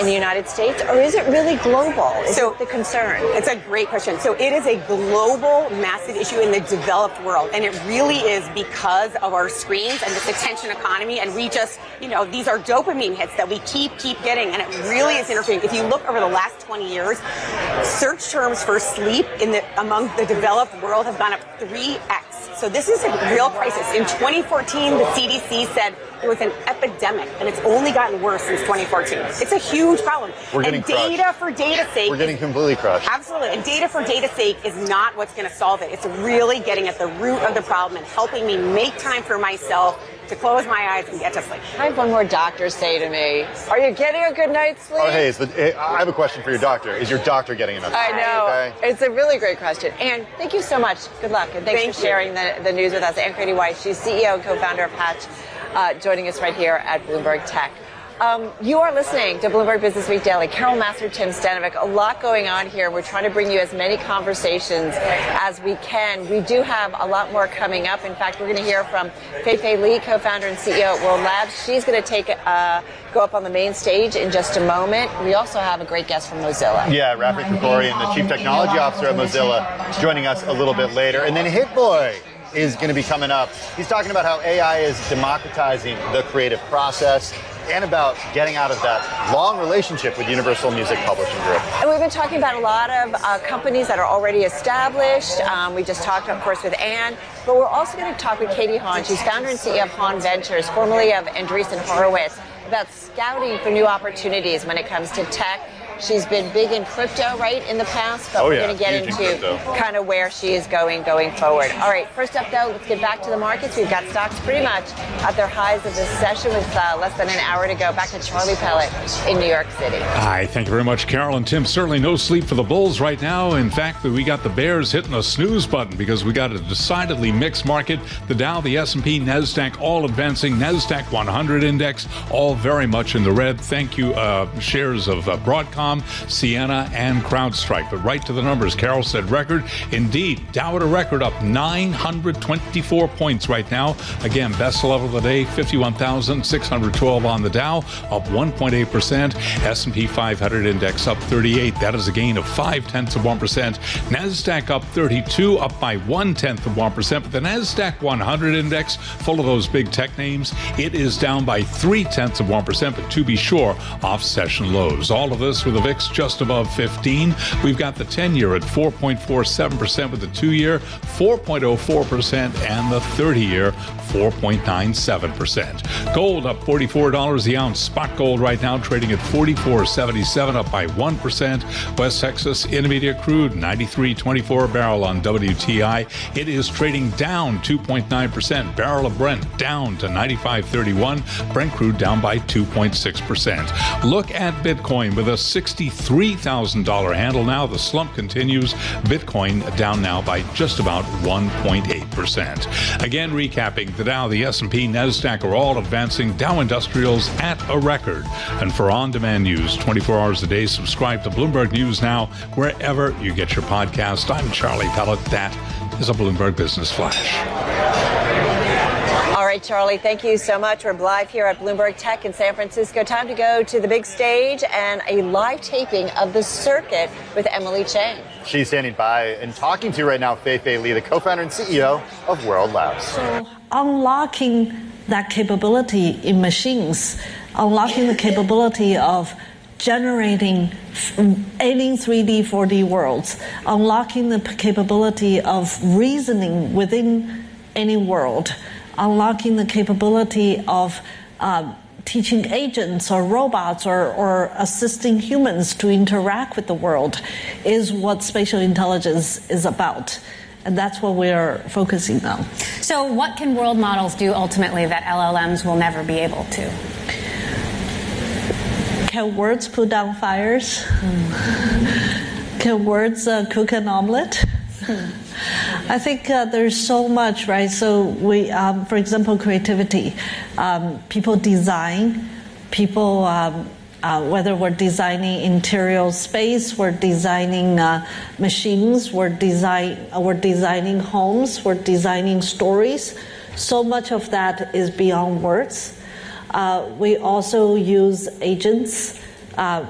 in the United States, or is it really global? Is it the concern? It's a great question. So it is a global, massive issue in the developed world, and it really is because of our screens and this attention economy, and we just, these are dopamine hits that we keep getting, and it really is interfering. If you look over the last 20 years, search terms for sleep among the developed world have gone up 3x. So this is a real crisis. In 2014, the CDC said it was an epidemic, and it's only gotten worse since 2014. It's a huge problem. We're getting data for data's sake. We're getting completely crushed. Absolutely. And data for data's sake is not what's going to solve it. It's really getting at the root of the problem and helping me make time for myself to close my eyes and get to sleep. I had one more doctor say to me, "Are you getting a good night's sleep?" Oh, hey, I have a question for your doctor. Is your doctor getting enough sleep? I know. Okay. It's a really great question. Anne, thank you so much. Good luck. And thanks for sharing the news with us. Anne Grady-Weiss, she's CEO and co-founder of Hatch, joining us right here at Bloomberg Tech. You are listening to Bloomberg Business Week Daily. Carol Massar, Tim Stanovic, a lot going on here. We're trying to bring you as many conversations as we can. We do have a lot more coming up. In fact, we're going to hear from Fei-Fei Li, co-founder and CEO at World Labs. She's going to go up on the main stage in just a moment. We also have a great guest from Mozilla. Yeah, Rafik Krikorian, the Chief Technology Officer at Mozilla, joining us a little bit later. And then Hit Boy is going to be coming up. He's talking about how AI is democratizing the creative process and about getting out of that long relationship with Universal Music Publishing Group. And we've been talking about a lot of companies that are already established. We just talked, of course, with Anne, but we're also going to talk with Katie Haun. She's founder and CEO of Haun Ventures, formerly of Andreessen Horowitz, about scouting for new opportunities when it comes to tech. She's been big in crypto, right, in the past, but we're going to get into kind of where she is going forward. All right, first up, though, let's get back to the markets. We've got stocks pretty much at their highs of this session with less than an hour to go. Back to Charlie Pellet in New York City. Hi, thank you very much, Carol and Tim. Certainly no sleep for the Bulls right now. In fact, we got the Bears hitting a snooze button because we got a decidedly mixed market. The Dow, the S&P, NASDAQ, all advancing. NASDAQ 100 index, all very much in the red. Thank you, shares of Broadcom, Ciena, and CrowdStrike. But right to the numbers. Carol said record. Indeed, Dow at a record, up 924 points right now. Again, best level of the day, 51,612 on the Dow, up 1.8%. S&P 500 index up 38. That is a gain of 0.5%. NASDAQ up 32, up by 0.1%. But the NASDAQ 100 index, full of those big tech names, it is down by 0.3%, but to be sure, off session lows. All of this with the VIX just above 15. We've got the 10-year at 4.47%, with the 2-year 4.04%, and the 30-year 4.97%. Gold up $44 the ounce. Spot gold right now trading at $44.77, up by 1%. West Texas Intermediate crude 93.24 a barrel on WTI. It is trading down 2.9%. Barrel of Brent down to 95.31. Brent crude down by 2.6%. Look at Bitcoin with a $63,000 handle now. The slump continues. Bitcoin down now by just about 1.8%. Again, recapping, the Dow, the S&P, NASDAQ are all advancing. Dow Industrials at a record. And for on-demand news 24 hours a day, subscribe to Bloomberg News Now wherever you get your podcast. I'm Charlie Pellet. That is a Bloomberg Business Flash. All right, Charlie, thank you so much. We're live here at Bloomberg Tech in San Francisco. Time to go to the big stage and a live taping of The Circuit with Emily Chang. She's standing by and talking to you right now, Fei-Fei Li, the co-founder and CEO of World Labs. So unlocking that capability in machines, unlocking the capability of generating alien 3D, 4D worlds, unlocking the capability of reasoning within any world, unlocking the capability of teaching agents or robots or assisting humans to interact with the world is what spatial intelligence is about. And that's what we're focusing on. So what can world models do ultimately that LLMs will never be able to? Can words put down fires? Can words cook an omelet? I think there's so much, right? So we, for example, creativity. People design. People, whether we're designing interior space, we're designing machines, we're designing homes, we're designing stories. So much of that is beyond words. We also use agents.